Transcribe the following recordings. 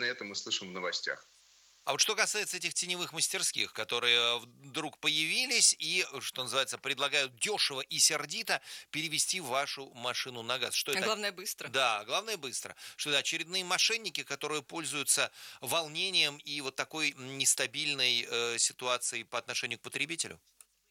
это мы слышим в новостях. А вот что касается этих теневых мастерских, которые вдруг появились и, что называется, предлагают дешево и сердито перевести вашу машину на газ. Что А это? главное, быстро. Да, главное быстро. Что это очередные мошенники, которые пользуются волнением и вот такой нестабильной ситуацией по отношению к потребителю?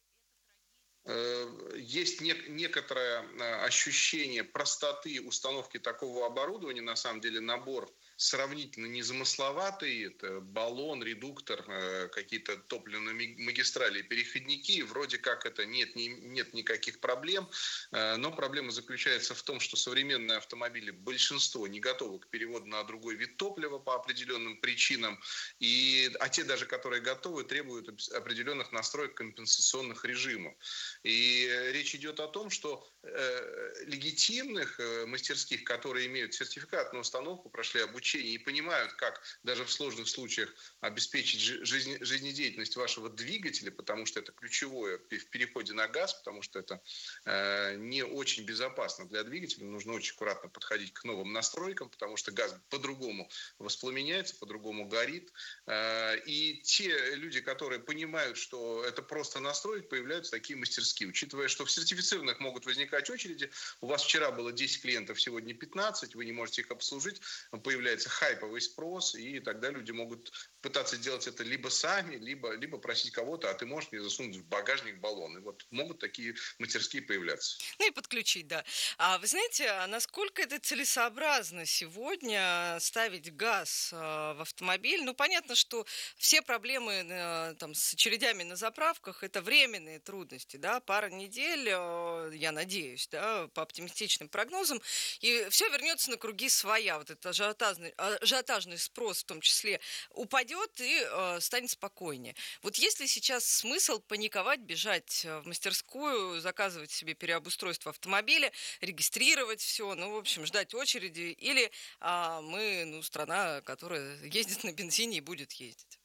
Есть некоторое ощущение простоты установки такого оборудования. На самом деле набор сравнительно незамысловатый. Это баллон, редуктор, какие-то топливные магистрали, переходники. Вроде как это нет никаких проблем. Но проблема заключается в том, что современные автомобили, большинство не готовы к переводу на другой вид топлива по определенным причинам. А те даже, которые готовы, требуют определенных настроек компенсационных режимов. И речь идет о том, что легитимных мастерских, которые имеют сертификат на установку, прошли обучение и понимают, как даже в сложных случаях обеспечить жизнедеятельность вашего двигателя, потому что это ключевое в переходе на газ, потому что это не очень безопасно для двигателя. Нужно очень аккуратно подходить к новым настройкам, потому что газ по-другому воспламеняется, по-другому горит. И те люди, которые понимают, что это просто настроить, появляются такие мастерские. Учитывая, что в сертифицированных могут возникать очереди, у вас вчера было 10 клиентов, сегодня 15, вы не можете их обслужить, появляется хайповый спрос, и тогда люди могут пытаться делать это либо сами, либо просить кого-то, а ты можешь мне засунуть в багажник баллон. И вот могут такие мастерские появляться. Ну и подключить, да. А вы знаете, а насколько это целесообразно сегодня ставить газ в автомобиль? Ну, понятно, что все проблемы там, с очередями на заправках – это временные трудности, да, пара недель, я надеюсь, да, по оптимистичным прогнозам, и все вернется на круги своя. Вот этот ажиотажный спрос в том числе упадет и станет спокойнее. Вот есть ли сейчас смысл паниковать, бежать в мастерскую, заказывать себе переобустройство автомобиля, регистрировать все, ну, в общем, ждать очереди, или мы, страна, которая ездит на бензине и будет ездить?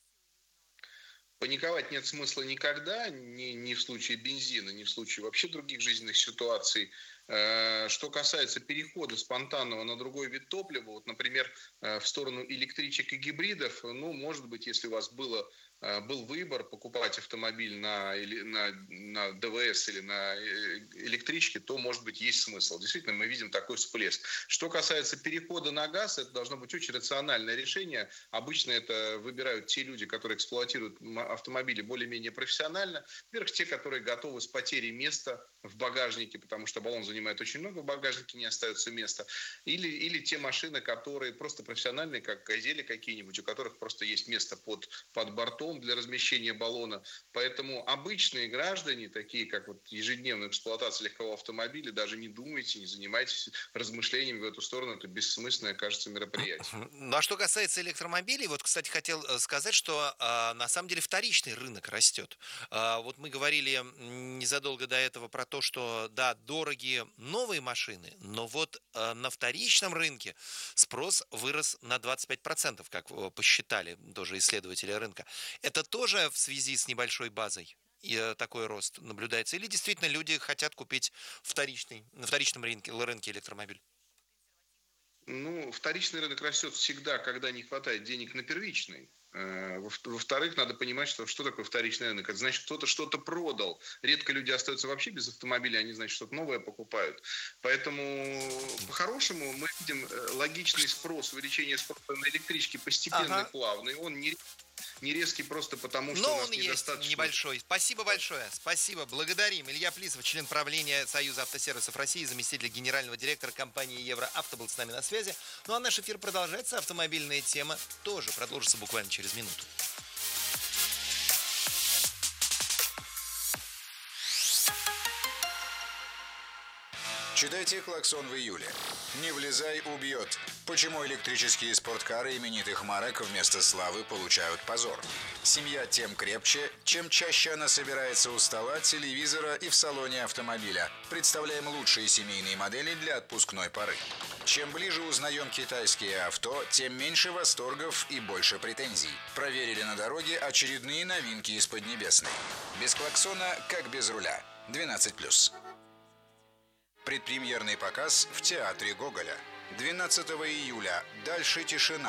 Паниковать нет смысла никогда, ни в случае бензина, ни в случае вообще других жизненных ситуаций. Что касается перехода спонтанного на другой вид топлива, вот, например, в сторону электричек и гибридов, ну, может быть, если у вас был выбор покупать автомобиль на ДВС или на электричке, то, может быть, есть смысл. Действительно, мы видим такой всплеск. Что касается перехода на газ, это должно быть очень рациональное решение. Обычно это выбирают те люди, которые эксплуатируют автомобили более-менее профессионально. Во-первых, те, которые готовы с потерей места в багажнике, потому что баллон занимает очень много, в багажнике не остается места. Или те машины, которые просто профессиональные, как «Газели» какие-нибудь, у которых просто есть место под бортом для размещения баллона. Поэтому обычные граждане, такие как вот ежедневная эксплуатация легкового автомобиля, даже не думайте, не занимайтесь размышлениями в эту сторону. Это бессмысленное, кажется, мероприятие. Ну, а что касается электромобилей, вот, кстати, хотел сказать, что на самом деле вторичный рынок растет. Вот мы говорили незадолго до этого про то, что, да, дорогие новые машины, но вот на вторичном рынке спрос вырос на 25%, как посчитали тоже исследователи рынка. Это тоже в связи с небольшой базой и такой рост наблюдается? Или действительно люди хотят купить на вторичном рынке электромобиль? Ну, вторичный рынок растет всегда, когда не хватает денег на первичный. Во-вторых, надо понимать, что такое вторичный рынок. Это значит, кто-то что-то продал. Редко люди остаются вообще без автомобиля, они, значит, что-то новое покупают. Поэтому, по-хорошему, мы видим логичный спрос, увеличение спроса на электрички постепенно и плавный. Он не резкий просто потому, что Но у нас он есть недостаточно... небольшой. Спасибо большое. Спасибо. Благодарим. Илья Плисов, член правления Союза автосервисов России, заместитель генерального директора компании Евроавто, был с нами на связи. Ну а наш эфир продолжается. Автомобильная тема тоже продолжится буквально через минуту. Читайте «Клаксон» в июле. Не влезай, убьет. Почему электрические спорткары именитых марок вместо славы получают позор? Семья тем крепче, чем чаще она собирается у стола, телевизора и в салоне автомобиля. Представляем лучшие семейные модели для отпускной поры. Чем ближе узнаем китайские авто, тем меньше восторгов и больше претензий. Проверили на дороге очередные новинки из Поднебесной. Без клаксона, как без руля. 12+. Предпремьерный показ в театре Гоголя. 12 июля. Дальше тишина.